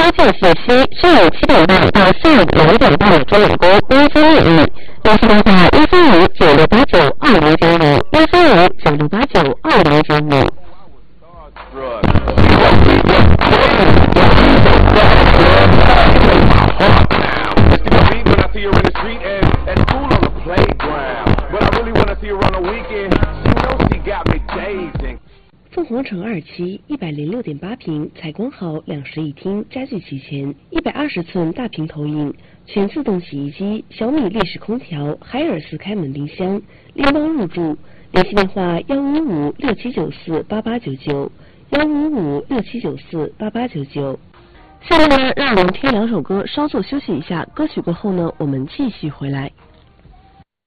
件信息上午7点半到下午2点半中网工微分免疫。联系电话13596892095，13596892095。 凤凰城2期106.8平，采光好，2室一厅，家具齐全，120寸大屏投影，全自动洗衣机，小米立式空调，海尔斯开门冰箱，拎包入住。联系电话15567948899，15567948899。下面呢，让我们听2首歌，稍作休息一下。歌曲过后呢，我们继续回来。